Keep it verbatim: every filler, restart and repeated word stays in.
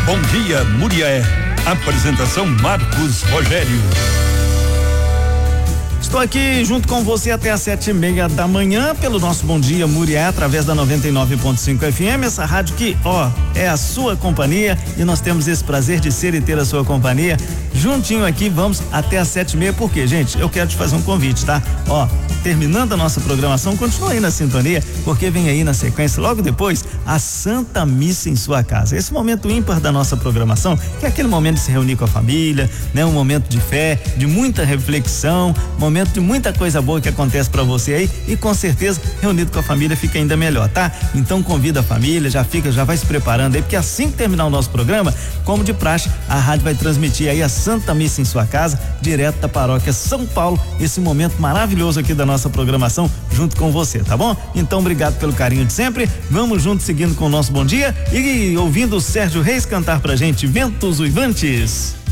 Bom dia, Murié. Apresentação Marcos Rogério. Estou aqui junto com você até às sete e meia da manhã pelo nosso Bom Dia Murié, através da noventa e nove ponto cinco F M, essa rádio que, ó, é a sua companhia e nós temos esse prazer de ser e ter a sua companhia. Juntinho aqui, vamos até às sete e meia, porque, gente, eu quero te fazer um convite, tá? Ó, terminando a nossa programação, continua aí na sintonia, porque vem aí na sequência, logo depois, a Santa Missa em sua casa. Esse momento ímpar da nossa programação, que é aquele momento de se reunir com a família, né? Um momento de fé, de muita reflexão, momento de muita coisa boa que acontece pra você aí, e com certeza reunido com a família fica ainda melhor, tá? Então convida a família, já fica, já vai se preparando aí, porque assim que terminar o nosso programa, como de praxe, a rádio vai transmitir aí a Santa Missa em sua casa, direto da paróquia São Paulo, esse momento maravilhoso aqui da nossa programação, junto com você, tá bom? Então obrigado pelo carinho de sempre, vamos juntos seguindo com o nosso Bom Dia e ouvindo o Sérgio Reis cantar pra gente Ventos Uivantes.